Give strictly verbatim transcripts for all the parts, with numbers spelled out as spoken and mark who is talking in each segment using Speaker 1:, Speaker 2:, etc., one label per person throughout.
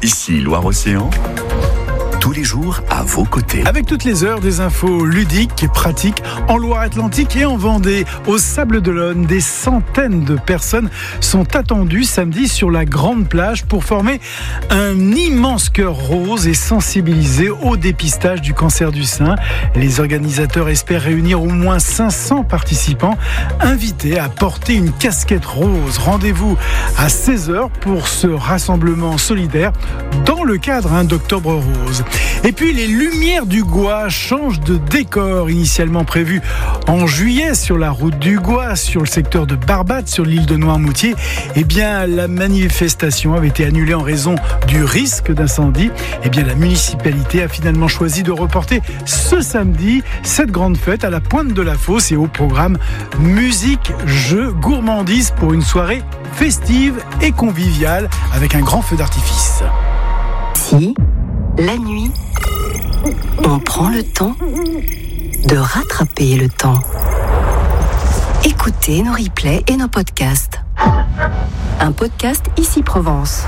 Speaker 1: Ici Loire-Océan, tous les jours à vos côtés.
Speaker 2: Avec toutes les heures des infos ludiques et pratiques en Loire-Atlantique et en Vendée. Au Sables-d'Olonne, des centaines de personnes sont attendues samedi sur la grande plage pour former un immense cœur rose et sensibiliser au dépistage du cancer du sein. Les organisateurs espèrent réunir au moins cinq cents participants invités à porter une casquette rose. Rendez-vous à seize heures pour ce rassemblement solidaire dans le cadre hein, d'Octobre Rose. Et puis les Lumières du Gois changent de décor. Initialement prévues en juillet sur la route du Gois, sur le secteur de Barbade, sur l'île de Noirmoutier, eh bien la manifestation avait été annulée en raison du risque d'incendie. Eh bien la municipalité a finalement choisi de reporter ce samedi cette grande fête à la pointe de la fosse et au programme musique, jeux, gourmandise pour une soirée festive et conviviale avec un grand feu d'artifice.
Speaker 3: Si la nuit, on prend le temps de rattraper le temps. Écoutez nos replays et nos podcasts. Un podcast Ici Provence.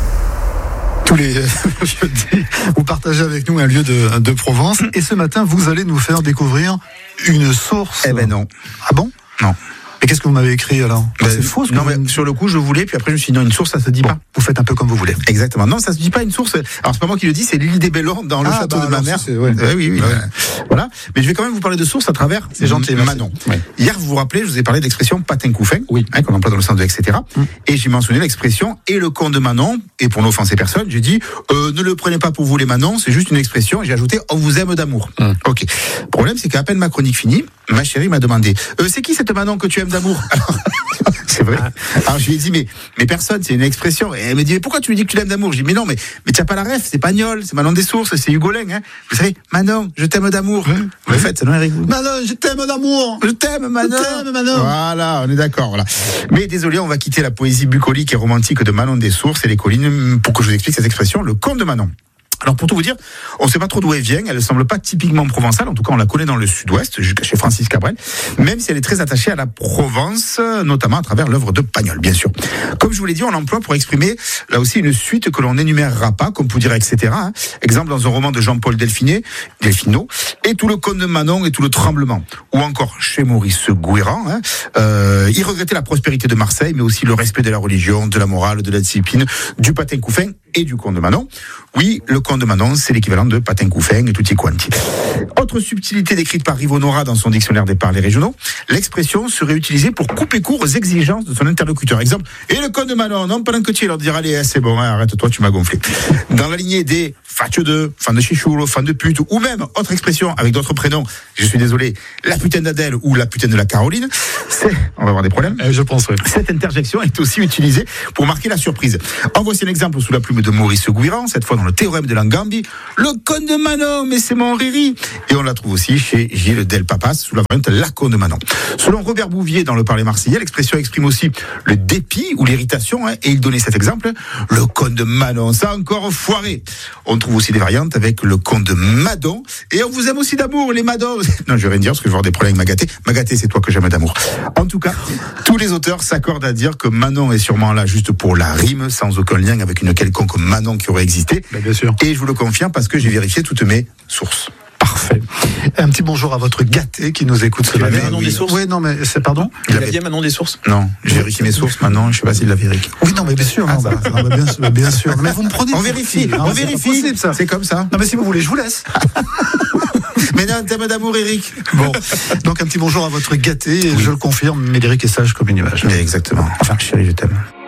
Speaker 4: Tous les jeudis, vous partagez avec nous un lieu de, de Provence. Et ce matin, vous allez nous faire découvrir une source.
Speaker 5: Eh ben non.
Speaker 4: Ah bon ?
Speaker 5: Non.
Speaker 4: Et qu'est-ce que vous m'avez écrit alors ?
Speaker 5: Ben,
Speaker 4: C'est faux ce que
Speaker 5: Non,
Speaker 4: vous...
Speaker 5: mais sur le coup, je voulais, puis après, je me suis dit, non, une source, ça se dit
Speaker 4: Bon,
Speaker 5: pas.
Speaker 4: vous faites un peu comme vous voulez.
Speaker 5: Exactement. Non, ça se dit pas une source. Alors, c'est pas moi qui le dis, c'est l'île des Bellons dans le
Speaker 4: Ah,
Speaker 5: château
Speaker 4: bah,
Speaker 5: de ma
Speaker 4: alors,
Speaker 5: mère.
Speaker 4: si, c'est- ouais.
Speaker 5: Ouais, oui, oui.
Speaker 4: Ouais.
Speaker 5: euh, Voilà. Mais je vais quand même vous parler de source à travers
Speaker 4: C'est gentil, merci.
Speaker 5: Manon.
Speaker 4: Ouais.
Speaker 5: Hier, vous vous rappelez, je vous ai parlé de l'expression patin couffin.
Speaker 4: Oui.
Speaker 5: Hein, qu'on emploie dans le sens de et cetera.
Speaker 4: Mm.
Speaker 5: Et j'ai mentionné l'expression et le con de Manon. Et pour n'offenser personne, j'ai dit, euh, ne le prenez pas pour vous les Manon, c'est juste une expression. Et j'ai ajouté, on vous aime d'amour.
Speaker 4: Mm.
Speaker 5: Ok. Le problème, c'est qu'à peine ma chronique finie, ma chérie m'a demandé, euh, c'est qui cette Manon que tu aimes d'amour? Alors, c'est vrai. Alors je lui ai dit, mais, mais personne, c'est une expression. Et elle m'a dit, mais pourquoi tu lui dis que tu l'aimes d'amour? J'ai dit, mais non, mais, mais tu n'as pas la ref, c'est Pagnol, c'est Manon des Sources, c'est Hugolin. Hein. Vous savez, Manon, je t'aime d'amour. Vous le faites, c'est non, Eric?
Speaker 4: Manon, je t'aime d'amour.
Speaker 5: Je t'aime, Manon.
Speaker 4: Je t'aime, Manon.
Speaker 5: Voilà, on est d'accord. Voilà. Mais désolé, on va quitter la poésie bucolique et romantique de Manon des Sources et les collines pour que je vous explique cette expression, le conte de Manon. Alors pour tout vous dire, on ne sait pas trop d'où elle vient, elle ne semble pas typiquement provençale, en tout cas on la connaît dans le sud-ouest, chez Francis Cabrel, même si elle est très attachée à la Provence, notamment à travers l'œuvre de Pagnol, bien sûr. Comme je vous l'ai dit, on l'emploie pour exprimer là aussi une suite que l'on n'énumérera pas, comme pour dire et cetera. Hein. Exemple dans un roman de Jean-Paul Delfiné, Delfino, et tout le conte de Manon et tout le tremblement. Ou encore chez Maurice Gouéran, hein. euh, il regrettait la prospérité de Marseille, mais aussi le respect de la religion, de la morale, de la discipline, du patin couffin et du conte de Manon. Oui, le conte de Manon, c'est l'équivalent de patin couffin et tutti quanti. Autre subtilité décrite par Yves Honora dans son dictionnaire des parlers régionaux, l'expression serait utilisée pour couper court aux exigences de son interlocuteur. Exemple, et le conte de Manon, non, pendant que tu es, leur dire, allez, c'est bon, hein, arrête-toi, tu m'as gonflé. Dans la lignée des fatio de, fan de chichouro, fan de pute, ou même, autre expression avec d'autres prénoms, je suis désolé, la putain d'Adèle ou la putain de la Caroline, c'est, on va avoir des problèmes.
Speaker 4: Eh, je pense, oui.
Speaker 5: Cette interjection est aussi utilisée pour marquer la surprise. En voici un exemple sous la plume de Maurice Gouiran, cette fois dans le théorème de Langambi. Le conte de Manon, mais c'est mon riri. Et on la trouve aussi chez Gilles Delpapas sous la variante La conte de Manon. Selon Robert Bouvier dans le Parler marseillais, l'expression exprime aussi le dépit ou l'irritation, hein, et il donnait cet exemple. Le conte de Manon, ça a encore foiré. On trouve aussi des variantes avec le conte de Madon. Et on vous aime aussi d'amour, les Madons. Non, je vais rien dire parce que je vais avoir des problèmes avec Magaté. Magaté, c'est toi que j'aime d'amour. En tout cas, tous les auteurs s'accordent à dire que Manon est sûrement là juste pour la rime, sans aucun lien avec une quelconque Manon qui aurait existé.
Speaker 4: Ben, bien sûr.
Speaker 5: Et je vous le confirme parce que j'ai vérifié toutes mes sources.
Speaker 4: Parfait. Un petit bonjour à votre gâté qui nous écoute ce
Speaker 5: Tu
Speaker 4: matin.
Speaker 5: l'avais, Manon des Sources ?
Speaker 4: Oui, non, mais c'est pardon.
Speaker 5: Il
Speaker 6: Il
Speaker 5: avait-
Speaker 6: a bien Manon des Sources.
Speaker 5: Non, j'ai vérifié mes sources maintenant, je sais pas s'il l'a vérifié.
Speaker 4: Oui, non, mais bien sûr.
Speaker 5: Ah,
Speaker 4: non,
Speaker 5: ça
Speaker 4: bah,
Speaker 5: va.
Speaker 4: non, bah, bien, sûr, bah, bien sûr. Mais vous me prenez.
Speaker 5: On
Speaker 4: pour
Speaker 5: vérifie,
Speaker 4: qui, hein,
Speaker 5: on
Speaker 4: c'est pas
Speaker 5: vérifie.
Speaker 4: possible, ça.
Speaker 5: C'est comme ça.
Speaker 4: Non, mais si vous voulez, je vous laisse.
Speaker 5: Mais non, thème d'amour, Eric.
Speaker 4: Bon, donc un petit bonjour à votre gâté. Et je le confirme, Médéric est sage comme une image.
Speaker 5: Mais exactement. Enfin, chérie, je t'aime.